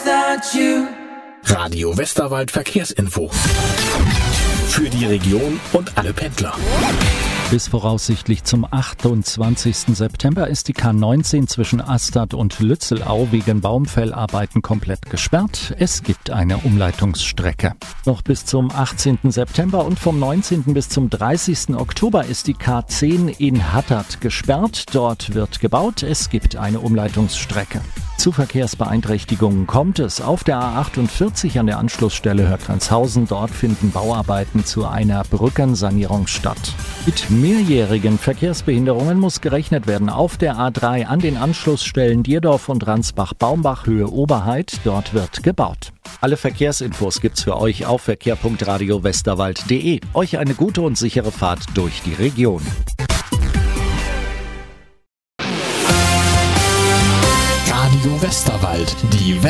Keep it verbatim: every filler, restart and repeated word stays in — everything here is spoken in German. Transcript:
Radio Westerwald Verkehrsinfo. Für die Region und alle Pendler. Bis voraussichtlich zum achtundzwanzigsten September ist die K neunzehn zwischen Astad und Lützelau wegen Baumfellarbeiten komplett gesperrt. Es gibt eine Umleitungsstrecke. Noch bis zum achtzehnten September und vom neunzehnten bis zum dreißigsten Oktober ist die K zehn in Hattert gesperrt. Dort wird gebaut. Es gibt eine Umleitungsstrecke. Zu Verkehrsbeeinträchtigungen kommt es auf der A achtundvierzig an der Anschlussstelle Hörgrenzhausen. Dort finden Bauarbeiten zu einer Brückensanierung statt. Mit mehrjährigen Verkehrsbehinderungen muss gerechnet werden auf der A drei an den Anschlussstellen Dierdorf und Ransbach-Baumbach Höhe Oberheid. Dort wird gebaut. Alle Verkehrsinfos gibt's für euch auf verkehr punkt radio westerwald punkt de. Euch eine gute und sichere Fahrt durch die Region. Radio Westerwald, die